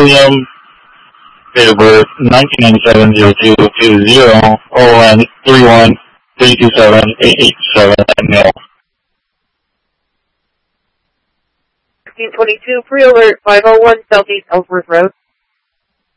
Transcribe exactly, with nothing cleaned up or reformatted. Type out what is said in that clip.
William, date of birth nineteen ninety-seven oh two two zero, O N three one three two seven eight eight seven, male. sixteen twenty-two, pre-alert five oh one Southeast Ellsworth Road.